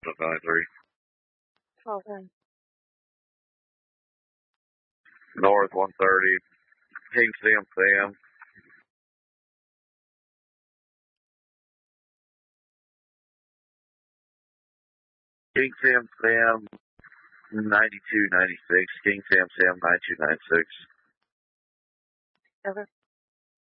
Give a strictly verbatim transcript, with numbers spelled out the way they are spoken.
South ninety-three. Okay. North one thirty. King Sam Sam. King Sam Sam ninety-two ninety-six. King Sam Sam ninety-two ninety-six. Okay.